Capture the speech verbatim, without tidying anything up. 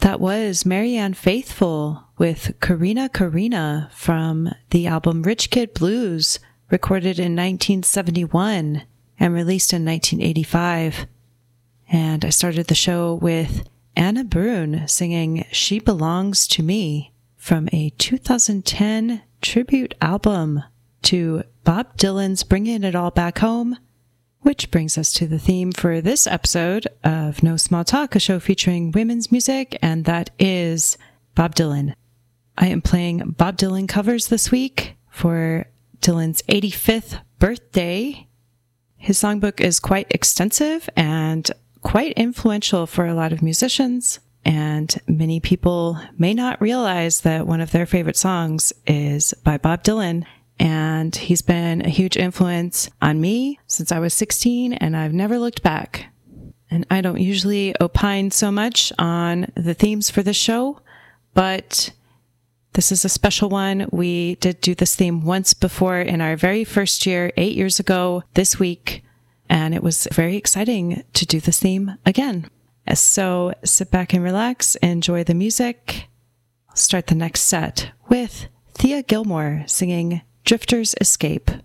That was Marianne Faithfull with Karina Karina from the album Rich Kid Blues, recorded in nineteen seventy-one and released in nineteen eighty-five. And I started the show with Anna Brun singing She Belongs to Me from a two thousand ten tribute album to Bob Dylan's Bringing It All Back Home, which brings us to the theme for this episode of No Small Talk, a show featuring women's music, and that is Bob Dylan. I am playing Bob Dylan covers this week for Dylan's eighty-fifth birthday. His songbook is quite extensive and quite influential for a lot of musicians, and many people may not realize that one of their favorite songs is by Bob Dylan. And he's been a huge influence on me since I was sixteen, and I've never looked back. And I don't usually opine so much on the themes for this show, but this is a special one. We did do this theme once before in our very first year, eight years ago this week, and it was very exciting to do this theme again. So sit back and relax, enjoy the music. I'll start the next set with Thea Gilmore singing Drifter's Escape.